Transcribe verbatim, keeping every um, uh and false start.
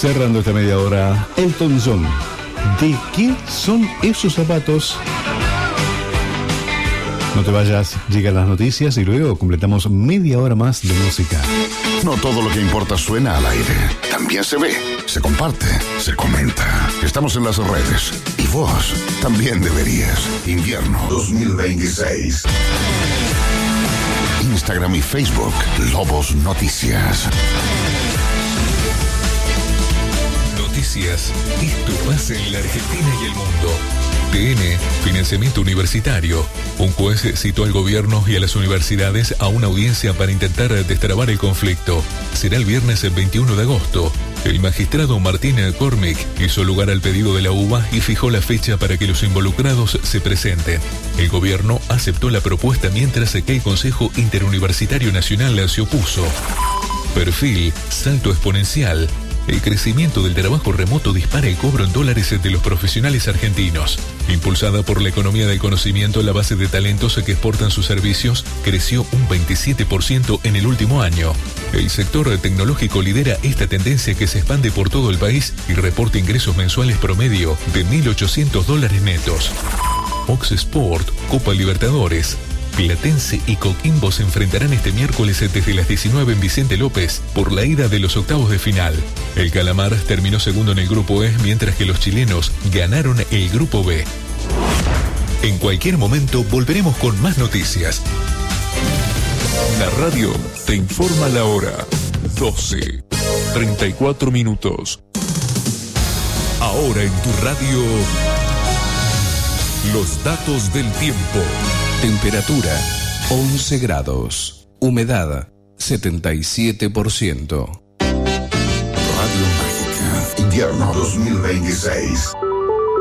Cerrando esta media hora, Elton John. ¿De qué son esos zapatos? No te vayas, llegan las noticias y luego completamos media hora más de música. No todo lo que importa suena al aire. También se ve, se comparte, se comenta. Estamos en las redes. Y vos también deberías. Invierno dos mil veintiséis. Instagram y Facebook, Lobos Noticias. Noticias. Esto pasa en la Argentina y el mundo. T N, financiamiento universitario. Un juez citó al gobierno y a las universidades a una audiencia para intentar destrabar el conflicto. Será el viernes veintiuno de agosto. El magistrado Martín Cormick hizo lugar al pedido de la U B A y fijó la fecha para que los involucrados se presenten. El gobierno aceptó la propuesta mientras que el Consejo Interuniversitario Nacional se opuso. Perfil, salto exponencial. El crecimiento del trabajo remoto dispara el cobro en dólares de los profesionales argentinos. Impulsada por la economía del conocimiento, la base de talentos que exportan sus servicios creció un veintisiete por ciento en el último año. El sector tecnológico lidera esta tendencia que se expande por todo el país y reporta ingresos mensuales promedio de mil ochocientos dólares netos. Fox Sport, Copa Libertadores. Platense y Coquimbo se enfrentarán este miércoles desde las diecinueve en Vicente López por la ida de los octavos de final. El Calamar terminó segundo en el grupo E, mientras que los chilenos ganaron el grupo B. En cualquier momento volveremos con más noticias. La radio te informa la hora. doce, treinta y cuatro minutos. Ahora en tu radio, los datos del tiempo. Temperatura once grados. Humedad setenta y siete por ciento. Radio Mágica, invierno dos mil veintiséis.